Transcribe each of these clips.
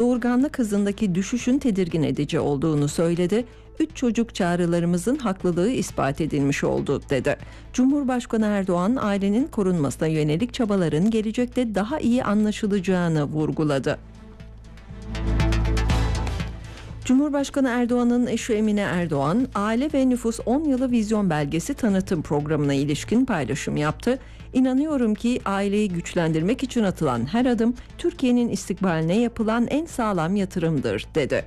doğurganlık hızındaki düşüşün tedirgin edici olduğunu söyledi. 3 çocuk çağrılarımızın haklılığı ispat edilmiş oldu dedi. Cumhurbaşkanı Erdoğan ailenin korunmasına yönelik çabaların gelecekte daha iyi anlaşılacağını vurguladı. Cumhurbaşkanı Erdoğan'ın eşi Emine Erdoğan, Aile ve Nüfus 10 Yılı Vizyon Belgesi tanıtım programına ilişkin paylaşım yaptı. İnanıyorum ki aileyi güçlendirmek için atılan her adım Türkiye'nin istikbaline yapılan en sağlam yatırımdır dedi.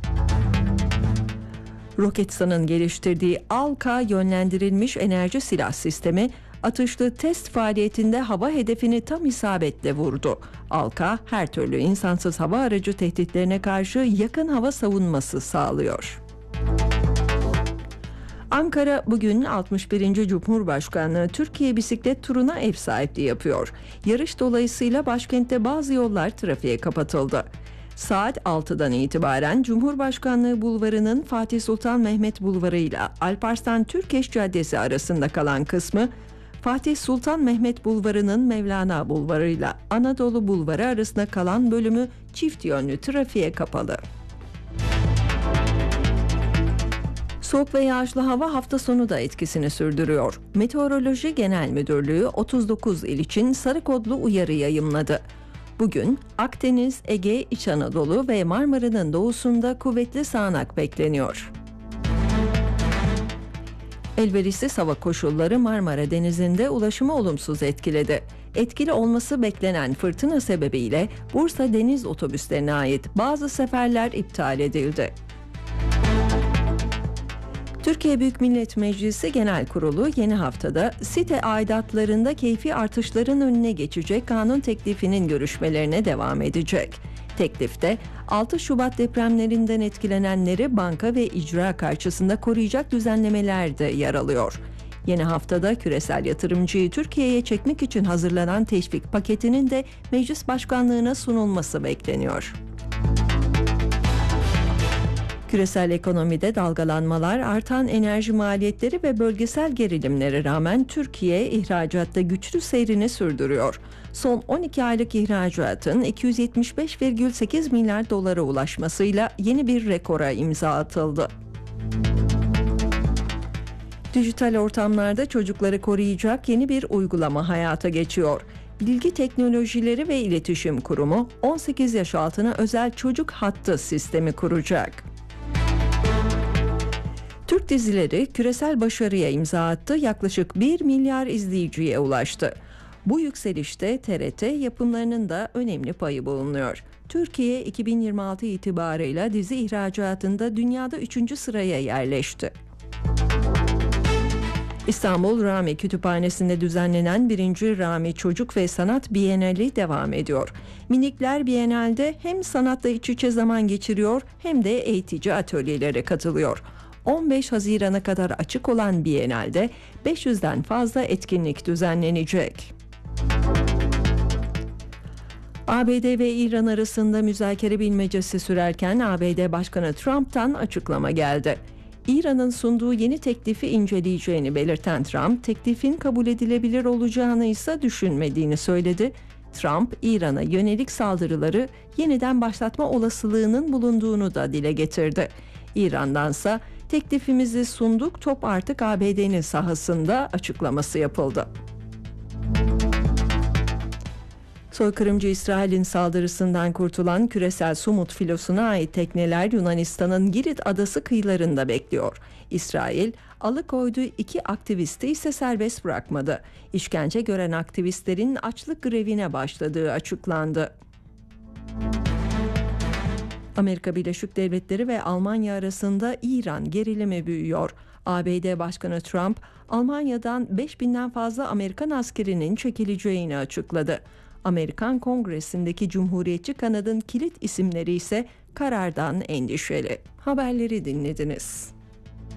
Roketsan'ın geliştirdiği ALKA yönlendirilmiş enerji silah sistemi atışlı test faaliyetinde hava hedefini tam isabetle vurdu. ALKA her türlü insansız hava aracı tehditlerine karşı yakın hava savunması sağlıyor. Ankara bugün 61. Cumhurbaşkanlığı Türkiye Bisiklet Turu'na ev sahipliği yapıyor. Yarış dolayısıyla başkentte bazı yollar trafiğe kapatıldı. Saat 6'dan itibaren Cumhurbaşkanlığı Bulvarı'nın Fatih Sultan Mehmet Bulvarı ile Alparslan Türkeş Caddesi arasında kalan kısmı, Fatih Sultan Mehmet Bulvarı'nın Mevlana Bulvarı ile Anadolu Bulvarı arasında kalan bölümü çift yönlü trafiğe kapalı. Soğuk ve yağışlı hava hafta sonu da etkisini sürdürüyor. Meteoroloji Genel Müdürlüğü 39 il için sarı kodlu uyarı yayımladı. Bugün Akdeniz, Ege, İç Anadolu ve Marmara'nın doğusunda kuvvetli sağanak bekleniyor. Elverişsiz hava koşulları Marmara Denizi'nde ulaşımı olumsuz etkiledi. Etkili olması beklenen fırtına sebebiyle Bursa deniz otobüslerine ait bazı seferler iptal edildi. Türkiye Büyük Millet Meclisi Genel Kurulu yeni haftada site aidatlarında keyfi artışların önüne geçecek kanun teklifinin görüşmelerine devam edecek. Teklifte 6 Şubat depremlerinden etkilenenleri banka ve icra karşısında koruyacak düzenlemeler de yer alıyor. Yeni haftada küresel yatırımcıyı Türkiye'ye çekmek için hazırlanan teşvik paketinin de meclis başkanlığına sunulması bekleniyor. Küresel ekonomide dalgalanmalar, artan enerji maliyetleri ve bölgesel gerilimlere rağmen Türkiye ihracatta güçlü seyrini sürdürüyor. Son 12 aylık ihracatın 275,8 milyar dolara ulaşmasıyla yeni bir rekora imza atıldı. Dijital ortamlarda çocukları koruyacak yeni bir uygulama hayata geçiyor. Bilgi Teknolojileri ve İletişim Kurumu 18 yaş altına özel çocuk hattı sistemi kuracak. Türk dizileri küresel başarıya imza attı, yaklaşık 1 milyar izleyiciye ulaştı. Bu yükselişte TRT yapımlarının da önemli payı bulunuyor. Türkiye 2026 itibarıyla dizi ihracatında dünyada 3. sıraya yerleşti. İstanbul Rami Kütüphanesi'nde düzenlenen 1. Rami Çocuk ve Sanat Bienali devam ediyor. Minikler Bienal'de hem sanatla iç içe zaman geçiriyor hem de eğitici atölyelere katılıyor. 15 Haziran'a kadar açık olan Bienal'de 500'den fazla etkinlik düzenlenecek. ABD ve İran arasında müzakere bilmecesi sürerken ABD Başkanı Trump'tan açıklama geldi. İran'ın sunduğu yeni teklifi inceleyeceğini belirten Trump, teklifin kabul edilebilir olacağını ise düşünmediğini söyledi. Trump, İran'a yönelik saldırıları yeniden başlatma olasılığının bulunduğunu da dile getirdi. İran'dansa teklifimizi sunduk, top artık ABD'nin sahasında açıklaması yapıldı. Soykırımcı İsrail'in saldırısından kurtulan küresel Sumut filosuna ait tekneler Yunanistan'ın Girit adası kıyılarında bekliyor. İsrail, alıkoyduğu 2 aktivisti ise serbest bırakmadı. İşkence gören aktivistlerin açlık grevine başladığı açıklandı. Amerika Birleşik Devletleri ve Almanya arasında İran gerilimi büyüyor. ABD Başkanı Trump, Almanya'dan 5.000'den fazla Amerikan askerinin çekileceğini açıkladı. Amerikan Kongresi'ndeki Cumhuriyetçi kanadın kilit isimleri ise karardan endişeli. Haberleri dinlediniz.